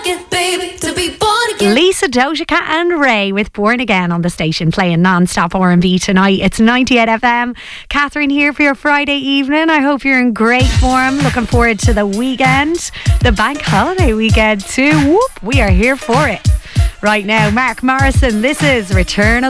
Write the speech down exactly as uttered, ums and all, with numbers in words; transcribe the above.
Lisa, Doja Cat and Ray with Born Again on the station, playing non-stop R and B tonight. It's ninety-eight F M. Catherine here for your Friday evening. I hope you're in great form. Looking forward to the weekend, the bank holiday weekend too. Whoop, we are here for it. Right now, Mark Morrison, this is Return of